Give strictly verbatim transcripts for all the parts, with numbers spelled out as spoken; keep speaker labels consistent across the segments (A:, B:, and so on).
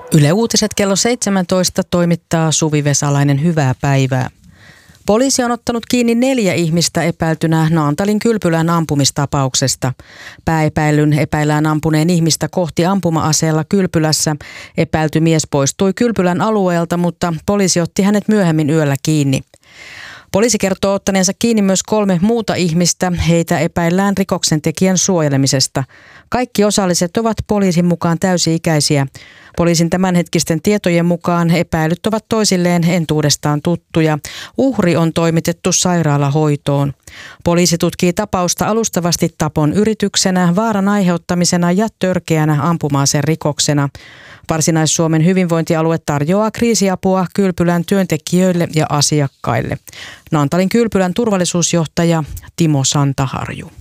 A: Yle Uutiset kello seitsemäntoista toimittaa Suvi Vesalainen, hyvää päivää. Poliisi on ottanut kiinni neljä ihmistä epäiltynä Naantalin Kylpylän ampumistapauksesta. Pääepäilyn epäillään ampuneen ihmistä kohti ampuma-aseella Kylpylässä. Epäilty mies poistui Kylpylän alueelta, mutta poliisi otti hänet myöhemmin yöllä kiinni. Poliisi kertoo ottaneensa kiinni myös kolme muuta ihmistä. Heitä epäillään rikoksentekijän suojelemisesta. Kaikki osalliset ovat poliisin mukaan täysi-ikäisiä. Poliisin tämänhetkisten tietojen mukaan epäilyt ovat toisilleen entuudestaan tuttuja. Uhri on toimitettu sairaalahoitoon. Poliisi tutkii tapausta alustavasti tapon yrityksenä, vaaran aiheuttamisena ja törkeänä ampuma-aseen rikoksena. Varsinais-Suomen hyvinvointialue tarjoaa kriisiapua Kylpylän työntekijöille ja asiakkaille. Naantalin Kylpylän turvallisuusjohtaja Timo Santaharju.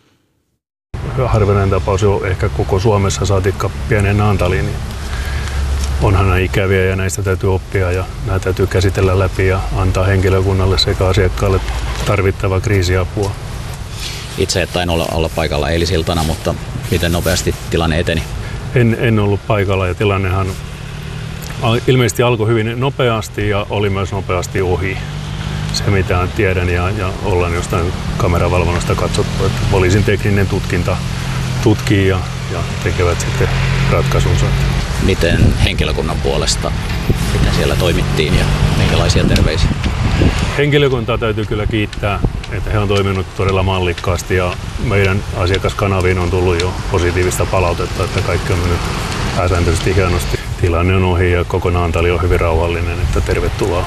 B: Harvinainen tapaus on ehkä koko Suomessa, saatikka pienen Naantaliin. Onhan nämä ikäviä ja näistä täytyy oppia ja nämä täytyy käsitellä läpi ja antaa henkilökunnalle sekä asiakkaalle tarvittavaa kriisiapua.
C: Itse et tain olla, olla paikalla eilisiltana, mutta miten nopeasti tilanne eteni?
B: En, en ollut paikalla ja tilannehan ilmeisesti alkoi hyvin nopeasti ja oli myös nopeasti ohi. Se mitä tiedän ja, ja ollaan jostain kameravalvonnasta katsottu, että poliisin tekninen tutkinta tutkii ja, ja tekevät sitten ratkaisunsa.
C: Miten henkilökunnan puolesta, miten siellä toimittiin ja minkälaisia terveisiä?
B: Henkilökuntaa täytyy kyllä kiittää, että he on toiminut todella mallikkaasti ja meidän asiakaskanaviin on tullut jo positiivista palautetta, että kaikki on mennyt pääsääntöisesti hienosti. Tilanne on ohi ja koko Naantali on hyvin rauhallinen, että tervetuloa.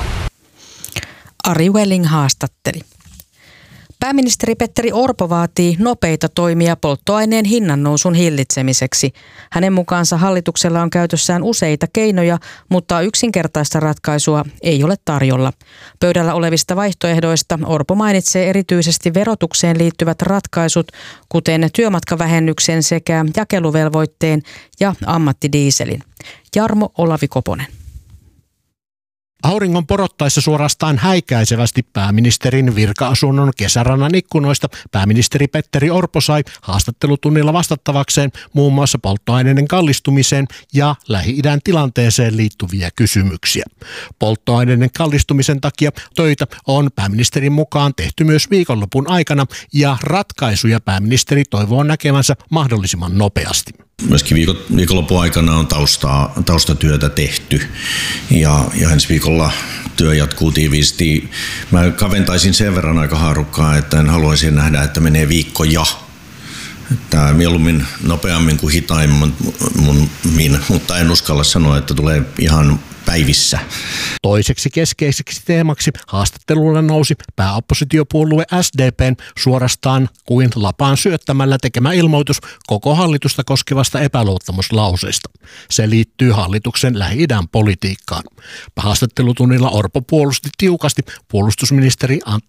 A: Ari Welling haastatteli. Pääministeri Petteri Orpo vaatii nopeita toimia polttoaineen hinnannousun hillitsemiseksi. Hänen mukaansa hallituksella on käytössään useita keinoja, mutta yksinkertaista ratkaisua ei ole tarjolla. Pöydällä olevista vaihtoehdoista Orpo mainitsee erityisesti verotukseen liittyvät ratkaisut, kuten työmatkavähennyksen sekä jakeluvelvoitteen ja ammattidieselin. Jarmo Olavi-Koponen.
D: Auringon porottaessa suorastaan häikäisevästi pääministerin virka-asunnon kesärannan ikkunoista pääministeri Petteri Orpo sai haastattelutunnilla vastattavakseen muun muassa polttoaineiden kallistumiseen ja Lähi-idän tilanteeseen liittyviä kysymyksiä. Polttoaineiden kallistumisen takia töitä on pääministerin mukaan tehty myös viikonlopun aikana ja ratkaisuja pääministeri toivoo näkemänsä mahdollisimman nopeasti.
E: Myöskin viikon, viikonlopun aikana on taustaa, taustatyötä tehty ja, ja ensi viikolla työ jatkuu tiiviisti. Mä kaventaisin sen verran aika haarukkaa, että en haluaisi nähdä, että menee viikkoja. Että mieluummin nopeammin kuin hitaimmin, mun, min, mutta en uskalla sanoa, että tulee ihan päivissä.
D: Toiseksi keskeiseksi teemaksi haastattelulla nousi pääoppositiopuolue S D P:n suorastaan kuin lapaan syöttämällä tekemä ilmoitus koko hallitusta koskevasta epäluottamuslauseesta. Se liittyy hallituksen Lähi-idän politiikkaan. Haastattelutunnilla Orpo puolusti tiukasti puolustusministeri